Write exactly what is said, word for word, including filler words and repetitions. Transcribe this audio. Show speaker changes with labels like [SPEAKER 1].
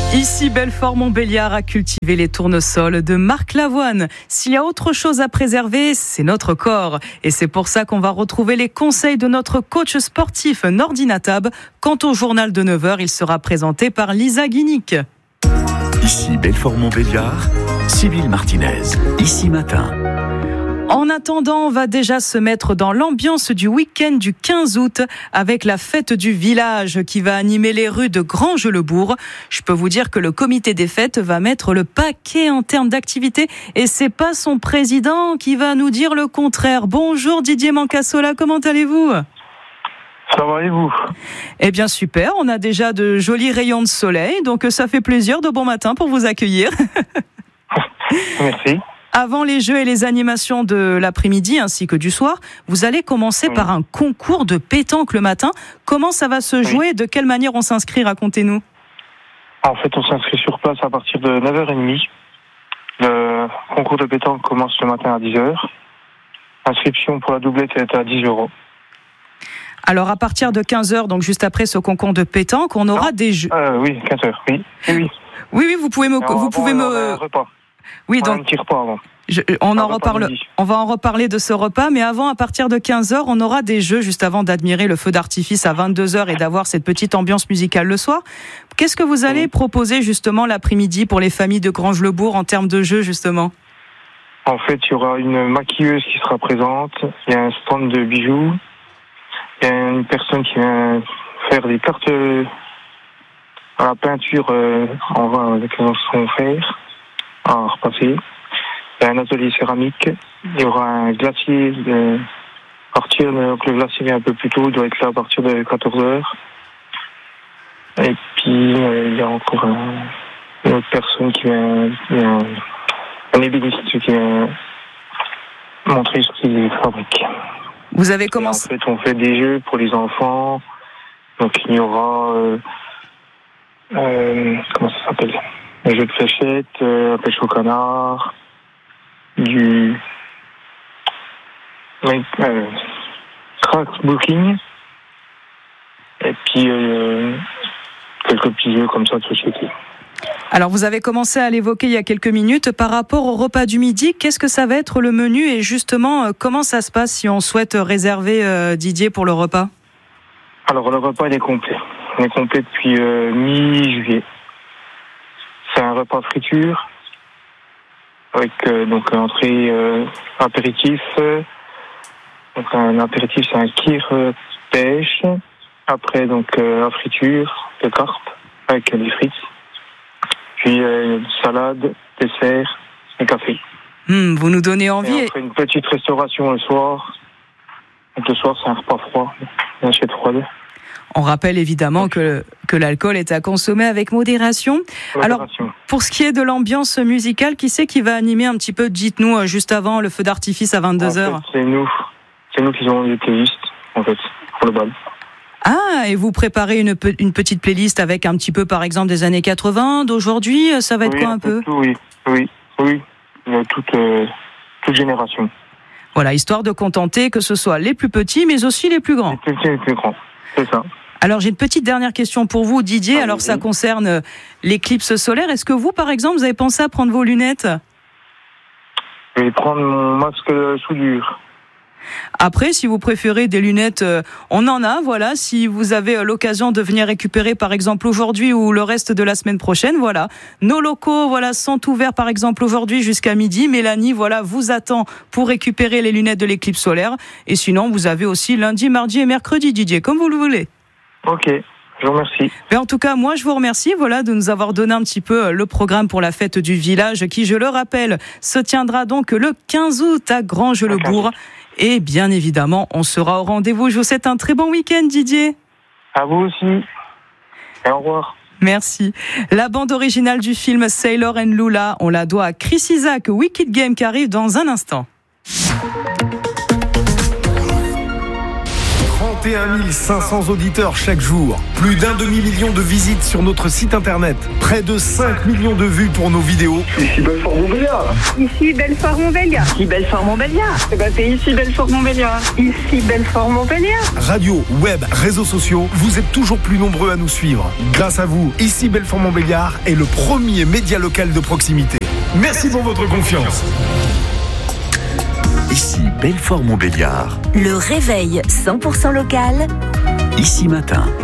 [SPEAKER 1] Ici, Belfort-Montbéliard a cultivé les tournesols de Marc Lavoine. S'il y a autre chose à préserver, c'est notre corps. Et c'est pour ça qu'on va retrouver les conseils de notre coach sportif Nordi Natab. Quant au journal de neuf heures, il sera présenté par Lisa Guinic.
[SPEAKER 2] Ici, Belfort-Montbéliard, Sybille Martinez. Ici Matin.
[SPEAKER 1] En attendant, on va déjà se mettre dans l'ambiance du week-end du quinze août avec la fête du village qui va animer les rues de Granges-le-Bourg. Je peux vous dire que le comité des fêtes va mettre le paquet en termes d'activité et c'est pas son président qui va nous dire le contraire. Bonjour Didier Mancassola, comment allez-vous ?
[SPEAKER 3] Ça va et vous ?
[SPEAKER 1] Eh bien super, on a déjà de jolis rayons de soleil, donc ça fait plaisir de bon matin pour vous accueillir.
[SPEAKER 3] Merci.
[SPEAKER 1] Avant les jeux et les animations de l'après-midi ainsi que du soir, vous allez commencer oui. par un concours de pétanque le matin. Comment ça va se jouer ? Oui. De quelle manière on s'inscrit ? Racontez-nous.
[SPEAKER 3] En fait, on s'inscrit sur place à partir de neuf heures trente. Le concours de pétanque commence le matin à dix heures. L'inscription pour la doublette est à dix euros.
[SPEAKER 1] Alors à partir de quinze heures, donc juste après ce concours de pétanque, on aura
[SPEAKER 3] non.
[SPEAKER 1] des jeux.
[SPEAKER 3] Euh, oui, quinze heures, oui. Oui, oui.
[SPEAKER 1] Oui, oui, vous pouvez me...
[SPEAKER 3] Alors,
[SPEAKER 1] vous pouvez me...
[SPEAKER 3] Un repas.
[SPEAKER 1] Oui,
[SPEAKER 3] on
[SPEAKER 1] donc...
[SPEAKER 3] a un petit repas avant.
[SPEAKER 1] Je, on, en reparle, on va en reparler de ce repas, mais avant, à partir de quinze heures, on aura des jeux juste avant d'admirer le feu d'artifice à vingt-deux heures et d'avoir cette petite ambiance musicale le soir. Qu'est-ce que vous allez proposer justement l'après-midi pour les familles de Granges-le-Bourg en termes de jeux justement ?
[SPEAKER 3] En fait, il y aura une maquilleuse qui sera présente, il y a un stand de bijoux, il y a une personne qui vient faire des cartes à la peinture en vin avec son fer à repasser. Il y a un atelier céramique, il y aura un glacier de partir, donc le glacier vient un peu plus tôt, il doit être là à partir de quatorze heures. Et puis euh, il y a encore un, une autre personne qui vient, un, un ébéniste qui vient montrer ce qu'il fabrique.
[SPEAKER 1] Vous avez commencé.
[SPEAKER 3] En fait, on fait des jeux pour les enfants, donc il y aura, euh, euh, comment ça s'appelle ? Un jeu de fléchettes, euh, la pêche au canard. Du euh, scrapbooking et puis euh, quelques petits jeux comme ça de société.
[SPEAKER 1] Alors vous avez commencé à l'évoquer il y a quelques minutes par rapport au repas du midi, qu'est-ce que ça va être le menu et justement comment ça se passe si on souhaite réserver euh, Didier pour le repas ?
[SPEAKER 3] Alors le repas il est complet, il est complet depuis euh, mi-juillet. C'est un repas friture. Avec euh, donc entrée euh, apéritif. Euh, donc un apéritif c'est un kir euh, pêche. Après donc euh, la friture de carpe avec euh, des frites. Puis euh, salade, dessert et café.
[SPEAKER 1] Mmh, vous nous donnez envie.
[SPEAKER 3] Et on fait une petite restauration le soir. Donc le soir c'est un repas froid, une assiette froide.
[SPEAKER 1] On rappelle évidemment que, que l'alcool est à consommer avec modération. Alors, pour ce qui est de l'ambiance musicale, qui c'est qui va animer un petit peu ? Dites-nous, juste avant le feu d'artifice à vingt-deux heures.
[SPEAKER 3] En fait, c'est nous. C'est nous qui avons les playlists, en fait, pour le bal.
[SPEAKER 1] Ah, et vous préparez une, une petite playlist avec un petit peu, par exemple, des années quatre-vingts, d'aujourd'hui ? Ça va être
[SPEAKER 3] oui,
[SPEAKER 1] quoi un peu ?
[SPEAKER 3] Tout, oui, oui, oui. Toute, euh, toute génération.
[SPEAKER 1] Voilà, histoire de contenter que ce soit les plus petits, mais aussi les plus grands.
[SPEAKER 3] Les plus petits et les plus grands, c'est ça.
[SPEAKER 1] Alors j'ai une petite dernière question pour vous Didier, ah, alors oui. Ça concerne l'éclipse solaire, est-ce que vous par exemple vous avez pensé à prendre vos lunettes ?
[SPEAKER 3] Je vais prendre mon masque de soudure.
[SPEAKER 1] Après si vous préférez des lunettes, on en a, voilà, si vous avez l'occasion de venir récupérer par exemple aujourd'hui ou le reste de la semaine prochaine, voilà. Nos locaux voilà, sont ouverts par exemple aujourd'hui jusqu'à midi, Mélanie voilà, vous attend pour récupérer les lunettes de l'éclipse solaire et sinon vous avez aussi lundi, mardi et mercredi Didier, comme vous le voulez.
[SPEAKER 3] Ok, je vous remercie.
[SPEAKER 1] Mais en tout cas, moi, je vous remercie voilà, de nous avoir donné un petit peu le programme pour la fête du village qui, je le rappelle, se tiendra donc le quinze août à Granges-le-Bourg. Et bien évidemment, on sera au rendez-vous. Je vous souhaite un très bon week-end, Didier.
[SPEAKER 3] À vous aussi. Et au revoir.
[SPEAKER 1] Merci. La bande originale du film Sailor and Lula, on la doit à Chris Isaak, Wicked Game, qui arrive dans un instant.
[SPEAKER 4] trente et un mille cinq cents auditeurs chaque jour. Plus d'un demi-million de visites sur notre site internet. Près de cinq millions de vues pour nos vidéos.
[SPEAKER 5] Ici Belfort-Montbéliard.
[SPEAKER 6] Ici Belfort-Montbéliard.
[SPEAKER 7] Ici Belfort-Montbéliard.
[SPEAKER 6] Eh ben c'est ici Belfort-Montbéliard. Ici Belfort-Montbéliard.
[SPEAKER 4] Radio, web, réseaux sociaux, vous êtes toujours plus nombreux à nous suivre. Grâce à vous, ici Belfort-Montbéliard est le premier média local de proximité. Merci pour votre confiance.
[SPEAKER 2] Ici Belfort-Montbéliard.
[SPEAKER 8] Le réveil cent pour cent local.
[SPEAKER 2] Ici Matin.